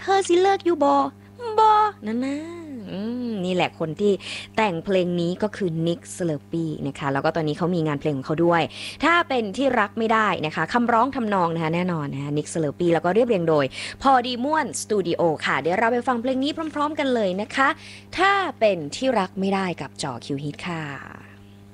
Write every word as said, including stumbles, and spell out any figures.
ธอสิเลิกอยู่บอบอนั่นนะนี่แหละคนที่แต่งเพลงนี้ก็คือนิกสเลอร์ปี้นะคะแล้วก็ตอนนี้เขามีงานเพลงของเขาด้วยถ้าเป็นที่รักไม่ได้นะคะคำร้องทำนองนะคะแน่นอนนะคะนิกสเลอร์ปี้แล้วก็เรียบเรียงโดยพอดีม่วนสตูดิโอค่ะเดี๋ยวเราไปฟังเพลงนี้พร้อมๆกันเลยนะคะถ้าเป็นที่รักไม่ได้กับจอคิวฮิตค่ะ